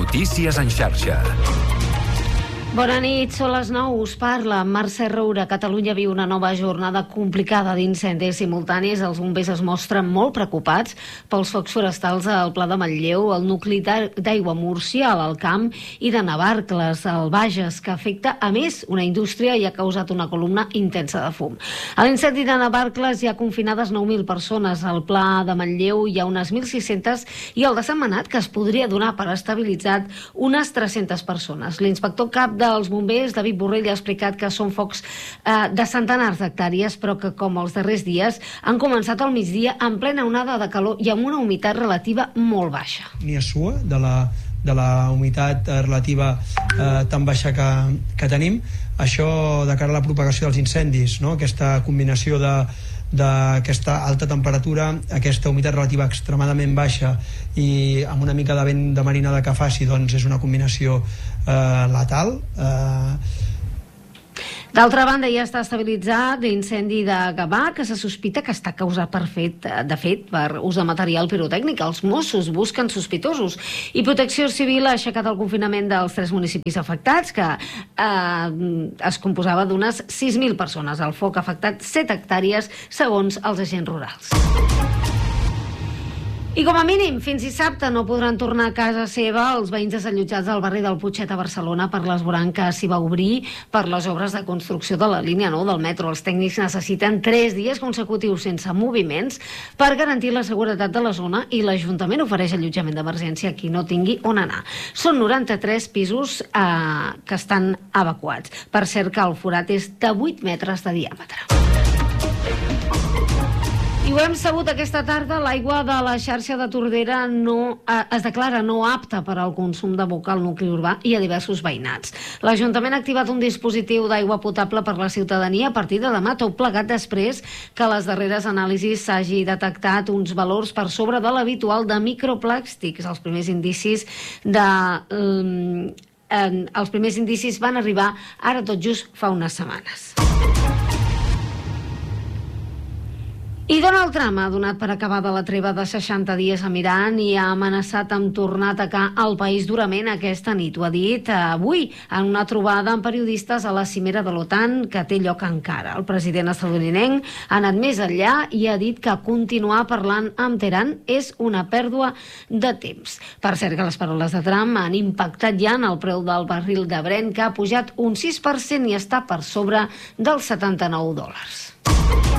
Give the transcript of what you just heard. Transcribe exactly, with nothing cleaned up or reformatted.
Notícies en xarxa. Bona nit, són les nou, us parla Mercè Roura. Catalunya viu una nova jornada complicada d'incendis simultanis. Els bombers es mostren molt preocupats pels focs forestals al Pla de Manlleu, el nucli d'Aigua Múrcia, a l'Alt Camp, i de Navarcles, al Bages, que afecta a més una indústria i ha causat una columna intensa de fum. A l'incendi de Navarcles hi ha confinades nou mil persones. Al Pla de Manlleu hi ha unes mil sis-centes i el de Sentmenat, que es podria donar per estabilitzat, unes tres-centes persones. L'inspector cap dels bombers, David Borrell, ha explicat que són focs eh, de centenars d'hectàrees, però que, com els darrers dies, han començat al migdia en plena onada de calor i amb una humitat relativa molt baixa. Ni a sua de la, de la humitat relativa eh, tan baixa que, que tenim. Això, de cara a la propagació dels incendis, no? Aquesta combinació de d'aquesta alta temperatura, aquesta humitat relativa extremadament baixa i amb una mica de vent de marinada que faci, doncs és una combinació eh, letal. Eh... D'altra banda, ja està estabilitzat l'incendi de Gavà, que se sospita que està causat per fet, de fet per ús de material pirotècnic. Els Mossos busquen sospitosos i Protecció Civil ha aixecat el confinament dels tres municipis afectats, que eh, es composava d'unes sis mil persones. El foc ha afectat set hectàrees, segons els agents rurals. I com a mínim, fins dissabte no podran tornar a casa seva els veïns desallotjats del barri del Putxet a Barcelona per l'esborrany que s'hi va obrir per les obres de construcció de la línia nou del metro. Els tècnics necessiten tres dies consecutius sense moviments per garantir la seguretat de la zona i l'Ajuntament ofereix allotjament d'emergència a qui no tingui on anar. Són noranta-tres pisos eh, que estan evacuats. Per cert, que el forat és de vuit metres de diàmetre. I ho hem sabut aquesta tarda, l'aigua de la xarxa de Tordera no, eh, es declara no apta per al consum de boca al nucli urbà i a diversos veïnats. L'Ajuntament ha activat un dispositiu d'aigua potable per la ciutadania a partir de demà, tot plegat després que a les darreres anàlisis s'hagi detectat uns valors per sobre de l'habitual de microplàstics. Els primers indicis de... Um, eh, els primers indicis van arribar ara tot just fa unes setmanes. I Donald Trump ha donat per acabada la treva de seixanta dies amb Iran i ha amenaçat amb tornar a atacar el país durament aquesta nit. Ho ha dit avui en una trobada amb periodistes a la cimera de l'OTAN que té lloc encara. El president estatunidenc ha anat més enllà i ha dit que continuar parlant amb Teheran és una pèrdua de temps. Per cert, que les paraules de Trump han impactat ja en el preu del barril de Brent, que ha pujat un sis per cent i està per sobre dels setanta-nou dòlars.